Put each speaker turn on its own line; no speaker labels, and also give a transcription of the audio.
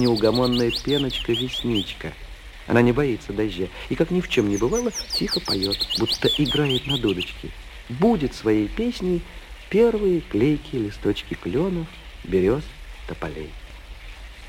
неугомонная пеночка-весничка. Она не боится дождя и, как ни в чем не бывало, тихо поет, будто играет на дудочке. Будет своей песней первые клейкие листочки кленов, берез, тополей.